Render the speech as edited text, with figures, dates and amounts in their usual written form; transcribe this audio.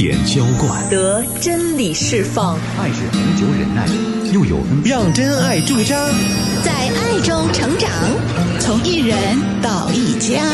点浇灌， 得真理释放。 爱是恒久忍耐，又有恩。 让真爱驻扎， 在爱中成长，从一人到一家。